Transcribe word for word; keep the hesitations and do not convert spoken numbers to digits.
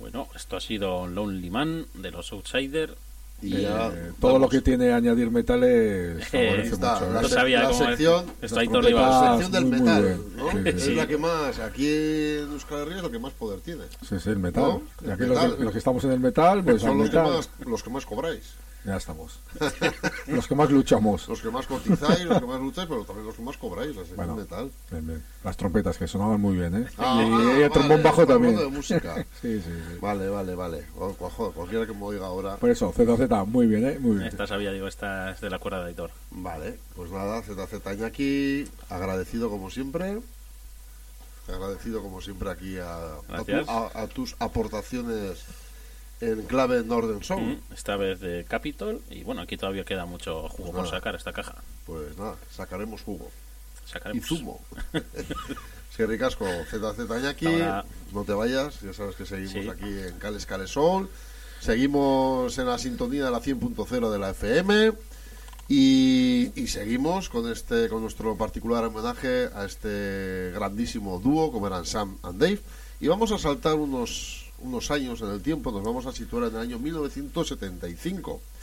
Bueno, esto ha sido Lonely Man de los Outsiders. Y Eh, ya, todo vamos. lo que tiene añadir metales favorece está, mucho. la ¿eh? No se- sabía la cómo sección- esto ahí las todo lo iba a- La trompetas, sección del muy, muy metal, bien. ¿no? Sí, Es sí. la que más, aquí en Euskal Herria es lo que más poder tiene. Sí, sí, el metal. ¿No? Y El aquí metal. Los, que, los que estamos en el metal, pues Son al los que, metal. más, los que más cobráis, Ya estamos. Los que más luchamos. los que más cotizáis, los que más lucháis, pero también los que más cobráis, la sección Bueno. metal. Bien, bien. Las trompetas que sonaban muy bien, ¿eh? Ah, y ah, el trombón vale, bajo estamos también. hablando de música. Sí, sí, sí. Vale, vale, vale. O- o- joder, cualquiera que me oiga ahora. Por eso, Z Z, muy bien, ¿eh? Muy bien. Esta sabía, digo, esta es de la cuerda de Aitor. Vale, pues nada, Z Z Iñaki, agradecido como siempre. Agradecido como siempre aquí a, a, tu- Gracias. a- a tus aportaciones en clave Northern Soul. Mm, Esta vez de Capitol. Y bueno, aquí todavía queda mucho jugo por nada. sacar esta caja. Pues nada, sacaremos jugo. Y Sacaremos. zumo. Sí, ricasco, Z Z Iñaki, Ahora- no te vayas, ya sabes que seguimos Sí. aquí en Cales Cales Soul. Seguimos en la sintonía de la cien punto cero de la F M. Y, y seguimos con este con nuestro particular homenaje a este grandísimo dúo como eran Sam and Dave. Y vamos a saltar unos, unos años en el tiempo, nos vamos a situar en el año mil novecientos setenta y cinco.